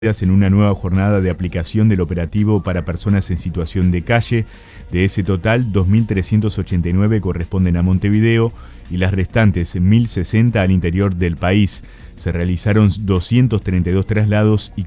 en una nueva jornada de aplicación del operativo para personas en situación de calle. De ese total, 2.389 corresponden a Montevideo y las restantes 1.060 al interior del país. Se realizaron 232 traslados y